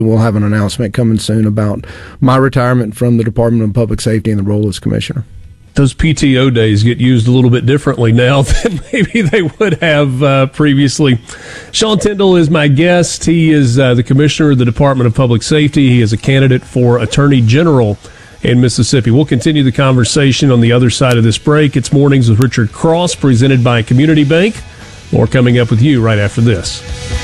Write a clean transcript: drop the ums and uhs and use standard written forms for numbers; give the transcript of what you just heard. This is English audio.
We'll have an announcement coming soon about my retirement from the Department of Public Safety and the role as commissioner. Those PTO days get used a little bit differently now than maybe they would have previously. Sean Tindell is my guest. He is the commissioner of the Department of Public Safety. He is a candidate for Attorney General in Mississippi. We'll continue the conversation on the other side of this break. It's Mornings with Richard Cross, presented by Community Bank. More coming up with you right after this.